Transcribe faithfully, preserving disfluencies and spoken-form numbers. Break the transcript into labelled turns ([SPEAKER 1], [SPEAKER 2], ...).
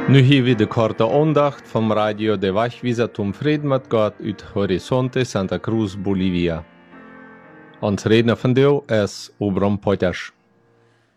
[SPEAKER 1] Nu hier weer de korte aandacht vom Radio de Wachwieser zum Frieden mit Gott uit Horizonte Santa Cruz, Bolivia. Ons redner vandaag is Obram Potters.